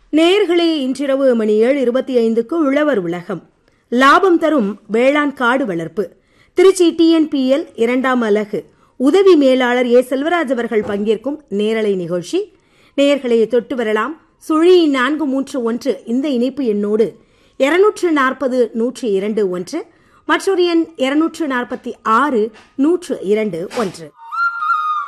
நேயர்களே, இன்றிரவு மணி 7:25க்கு உழவர் உலகம். லாபம் தரும் வேளாண் காடு வளர்ப்பு. திருச்சி TNPL 2ஆம் அலகு உதவி மேலாளர் ஏ. செல்வராஜ் அவர்கள் பங்கேற்கும் நேரலை நிகழ்ச்சி. நேயர்களே, தொட்டு வரலாம். சுழி 431 இந்த இணைப்பு எண்ணோடு 240-102 1 மற்றொரு எண் 246-102 1.